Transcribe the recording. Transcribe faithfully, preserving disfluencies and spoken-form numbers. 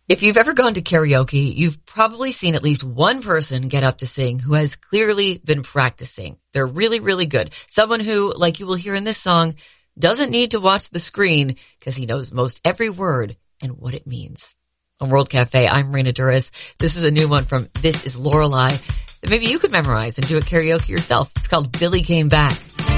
If you've ever gone to karaoke, you've probably seen at least one person get up to sing who has clearly been practicing. They're really, really good. Someone who, like you will hear in this song, doesn't need to watch the screen because he knows most every word and what it means. On World Cafe, I'm Rena Duras. This is a new one from This Is Lorelei that maybe you could memorize and do at karaoke yourself. It's called Billy Came Back.